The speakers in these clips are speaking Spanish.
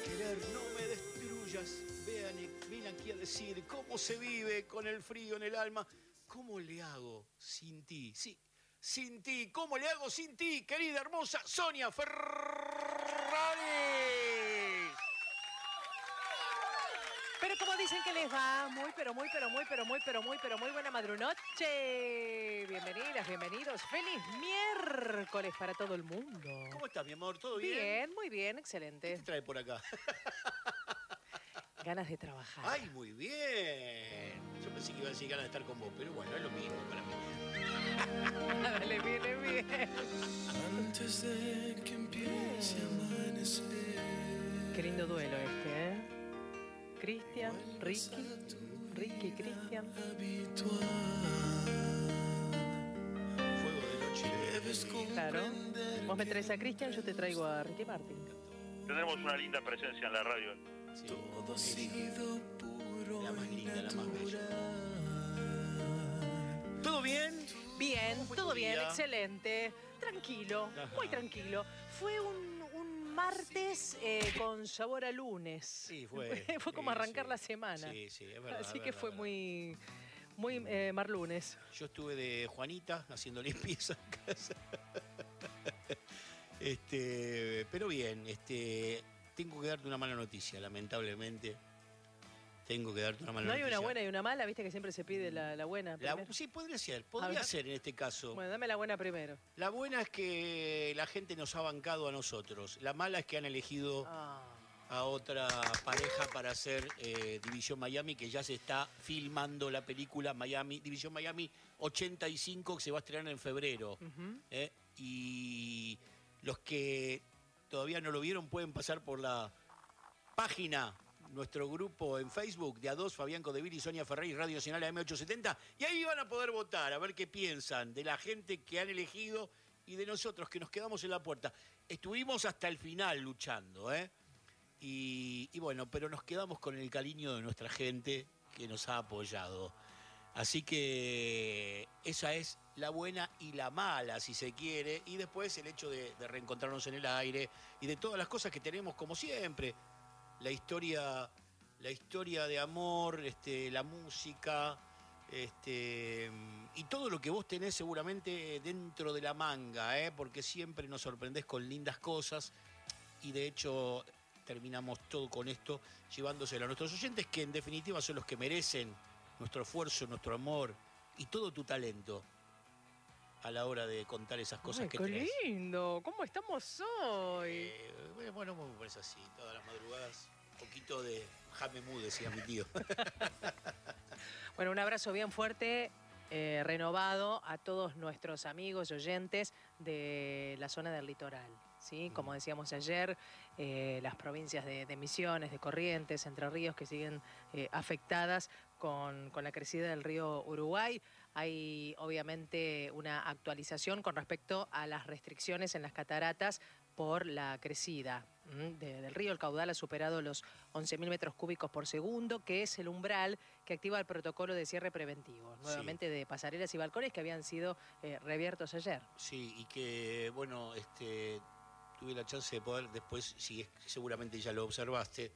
Querer, no me destruyas. Ven aquí a decir cómo se vive con el frío en el alma. ¿Cómo le hago sin ti? Sí, sin ti. ¿Cómo le hago sin ti, querida hermosa Sonia Ferrari? Pero como dicen que les va, muy buena madrunoche. Bienvenidas, bienvenidos. Feliz miércoles para todo el mundo. ¿Cómo estás, mi amor? ¿Todo bien? Bien, muy bien, ¿Qué excelente. te trae por acá? Ganas de trabajar. ¡Ay, muy bien! Yo pensé que iba a decir ganas de estar con vos, pero bueno, es lo mismo para mí. Dale, viene bien. Antes de que empiece a amanecer. Qué lindo duelo este, ¿eh? Cristian, Ricky, Cristian. Fuego de noche. Claro. Vos me traes a Cristian, yo te traigo a Ricky Martin. Tenemos una linda presencia en la radio. Sí, Todo ha sido puro. la más linda, la más bella. ¿Todo bien? Bien, ¿Cómo fue todo tu bien, día? excelente. Tranquilo, Ajá. muy tranquilo. Fue un martes con sabor a lunes. Sí, fue. Fue como Sí, arrancar sí. la semana. Sí, sí, es verdad. Así es que verdad, fue es muy marlunes. verdad. Yo estuve de Juanita haciendo limpieza en casa. Pero bien, tengo que darte una mala noticia, lamentablemente. Tengo que darte una mala No hay noticia. una buena y una mala, viste que siempre se pide la buena primero. Sí, podría A podría ver. ser en este caso. Bueno, dame la buena primero. La buena es que la gente nos ha bancado a nosotros. La mala es que han elegido a otra pareja para hacer División Miami, que ya se está filmando la película División Miami 85, que se va a estrenar en febrero. Y los que todavía no lo vieron pueden pasar por la página, nuestro grupo en Facebook de A2, Fabián Codeville y Sonia Ferrari, Radio Nacional AM870, y ahí van a poder votar, a ver qué piensan de la gente que han elegido y de nosotros que nos quedamos en la puerta. Estuvimos hasta el final luchando, y bueno, pero nos quedamos con el cariño de nuestra gente que nos ha apoyado. Así que esa es la buena y la mala, si se quiere, y después el hecho de reencontrarnos en el aire y de todas las cosas que tenemos como siempre. La historia de amor, la música, y todo lo que vos tenés seguramente dentro de la manga, porque siempre nos sorprendés con lindas cosas y de hecho terminamos todo con esto llevándoselo a nuestros oyentes, que en definitiva son los que merecen nuestro esfuerzo, nuestro amor y todo tu talento a la hora de contar esas cosas. Ay, que qué tenés. lindo, ¿cómo estamos hoy? Bueno, me parece así, todas las madrugadas. Un poquito de jamemú, decía mi tío. Bueno, un abrazo bien fuerte, renovado a todos nuestros amigos y oyentes de la zona del litoral. ¿Sí? Como decíamos ayer, las provincias de Misiones, de Corrientes, Entre Ríos, que siguen afectadas con la crecida del río Uruguay. Hay obviamente una actualización con respecto a las restricciones en las cataratas por la crecida del río. El caudal ha superado los 11.000 metros cúbicos por segundo, que es el umbral que activa el protocolo de cierre preventivo, nuevamente de pasarelas y balcones que habían sido reabiertos ayer. Sí, y que, bueno, tuve la chance de poder después, seguramente ya lo observaste,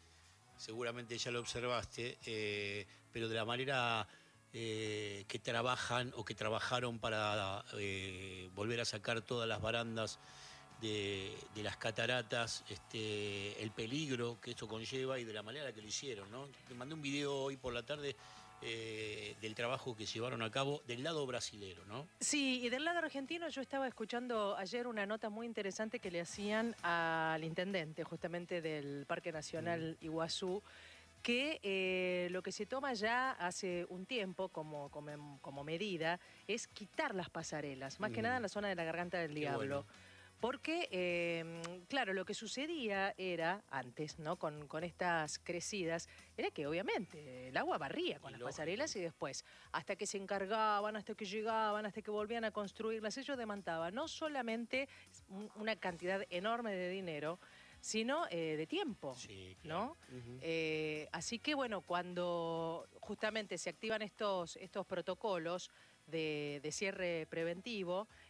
pero de la manera que trabajan o que trabajaron para volver a sacar todas las barandas de las cataratas, el peligro que esto conlleva y de la manera que lo hicieron, ¿no? Te mandé un video hoy por la tarde del trabajo que llevaron a cabo del lado brasilero, ¿no? Sí, y del lado argentino yo estaba escuchando ayer una nota muy interesante que le hacían al intendente justamente del Parque Nacional Iguazú, que lo que se toma ya hace un tiempo como medida es quitar las pasarelas, más que nada en la zona de la Garganta del Diablo. Bueno. Porque, claro, lo que sucedía era, antes, ¿no? Con estas crecidas, era que obviamente el agua barría con las pasarelas y después, hasta que se encargaban, hasta que llegaban, hasta que volvían a construirlas, ellos demandaban no solamente una cantidad enorme de dinero, sino de tiempo, sí, claro. ¿No? Así que, bueno, cuando justamente se activan estos protocolos de cierre preventivo,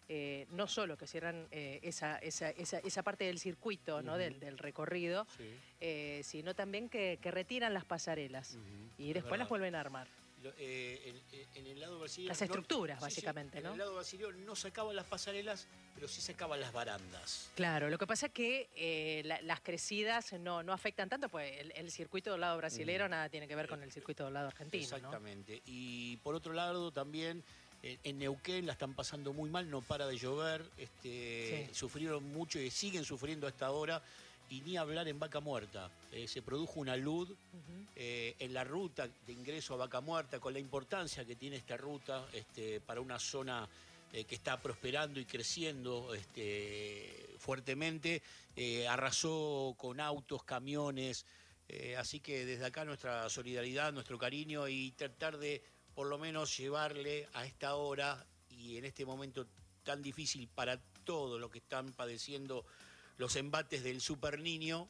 no solo que cierran esa parte del circuito, ¿no? del recorrido, Sí. sino también que retiran las pasarelas y después las vuelven a armar. En el lado brasileño... Las estructuras, básicamente, en ¿no? el lado brasileño no sacaban las pasarelas, pero sí sacaban las barandas. Claro, lo que pasa es que las crecidas no afectan tanto, pues el circuito del lado brasilero nada tiene que ver con el circuito del lado argentino, Exactamente. ¿No? Y por otro lado también en Neuquén la están pasando muy mal, no para de llover, sufrieron mucho y siguen sufriendo hasta ahora. Y ni hablar en Vaca Muerta. Se produjo una luz en la ruta de ingreso a Vaca Muerta, con la importancia que tiene esta ruta para una zona que está prosperando y creciendo fuertemente. Arrasó con autos, camiones. Así que desde acá nuestra solidaridad, nuestro cariño y tratar de por lo menos llevarle a esta hora y en este momento tan difícil para todo lo que están padeciendo los embates del Super Niño,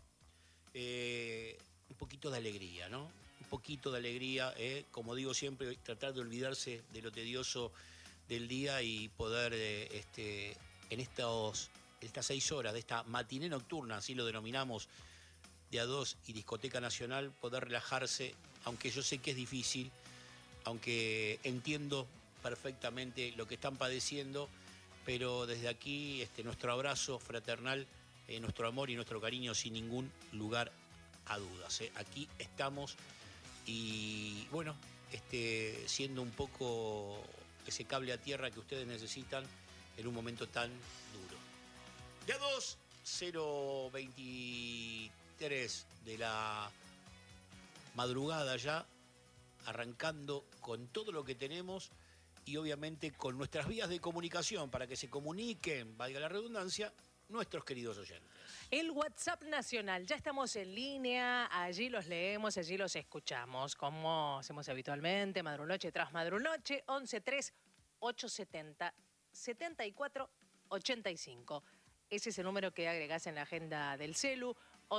un poquito de alegría, ¿no? Un poquito de alegría, como digo siempre, tratar de olvidarse de lo tedioso del día y poder, en estas 6 horas de esta matiné nocturna, así lo denominamos, de A2 y Discoteca Nacional, poder relajarse, aunque yo sé que es difícil, aunque entiendo perfectamente lo que están padeciendo, pero desde aquí nuestro abrazo fraternal, nuestro amor y nuestro cariño sin ningún lugar a dudas. Aquí estamos y bueno, siendo un poco ese cable a tierra que ustedes necesitan en un momento tan duro. De A2, 0:23 de la madrugada ya, arrancando con todo lo que tenemos y obviamente con nuestras vías de comunicación para que se comuniquen, valga la redundancia, nuestros queridos oyentes. El WhatsApp nacional, ya estamos en línea, allí los leemos, allí los escuchamos, como hacemos habitualmente, madrunoche tras madrunoche, 113870-7485. Ese es el número que agregás en la agenda del celu,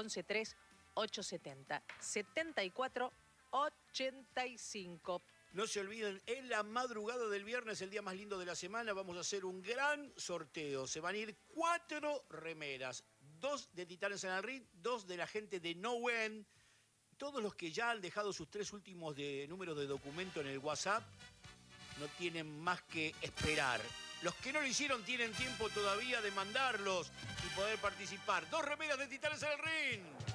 113870-7485. No se olviden, en la madrugada del viernes, el día más lindo de la semana, vamos a hacer un gran sorteo. Se van a ir 4 remeras, 2 de Titanes en el Ring, 2 de la gente de No When. Todos los que ya han dejado sus 3 últimos números de documento en el WhatsApp no tienen más que esperar. Los que no lo hicieron tienen tiempo todavía de mandarlos y poder participar. 2 remeras de Titanes en el Ring.